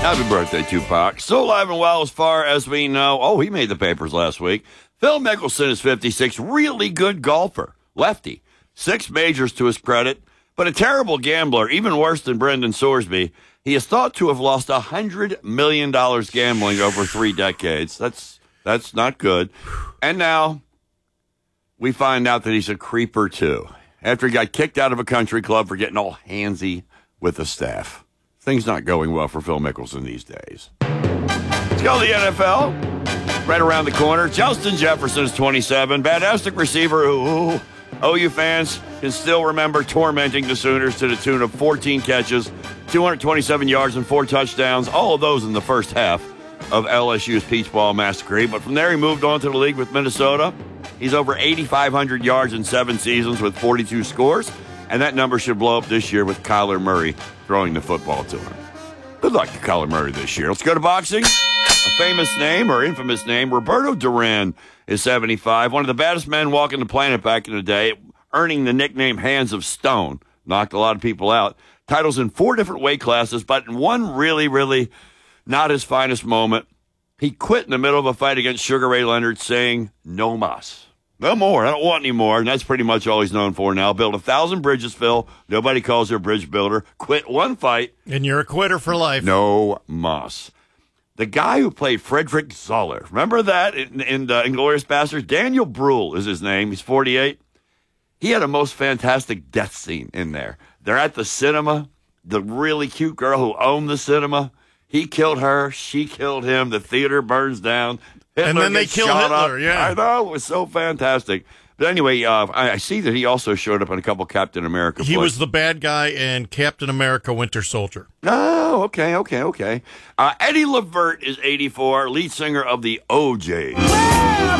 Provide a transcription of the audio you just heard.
Happy birthday, Tupac. Still alive and well as far as we know. Oh, he made the papers last week. Phil Mickelson is 56. Really good golfer. Lefty. 6 majors to his credit, but a terrible gambler, even worse than Brendan Sorsby. He is thought to have lost $100 million gambling over 3 decades. That's not good. And now we find out that he's a creeper, too, after he got kicked out of a country club for getting all handsy with the staff. Things not going well for Phil Mickelson these days. Let's go to the NFL. Right around the corner. Justin Jefferson is 27. Fantastic receiver who OU fans can still remember tormenting the Sooners to the tune of 14 catches, 227 yards, and 4 touchdowns. All of those in the first half of LSU's Peach Ball Massacre. But from there, he moved on to the league with Minnesota. He's over 8,500 yards in 7 seasons with 42 scores. And that number should blow up this year with Kyler Murray throwing the football to him. Good luck to Kyler Murray this year. Let's go to boxing. A famous name or infamous name, Roberto Duran is 75. One of the baddest men walking the planet back in the day, earning the nickname Hands of Stone. Knocked a lot of people out. Titles in 4 different weight classes, but in one really not his finest moment. He quit in the middle of a fight against Sugar Ray Leonard saying, "No mas. No more. I don't want any more." And that's pretty much all he's known for now. Built 1,000 bridges, Phil. Nobody calls her a bridge builder. Quit one fight. And you're a quitter for life. No mas. The guy who played Frederick Zoller, remember that in Inglourious Basterds? Daniel Bruhl is his name. He's 48. He had a most fantastic death scene in there. They're at the cinema. The really cute girl who owned the cinema, he killed her. She killed him. The theater burns down. Hitler and then they killed Hitler, yeah. I know, it was so fantastic. But anyway, I see that he also showed up in a couple Captain America He was the bad guy in Captain America Winter Soldier. Oh, okay. Eddie Levert is 84, lead singer of the OJs.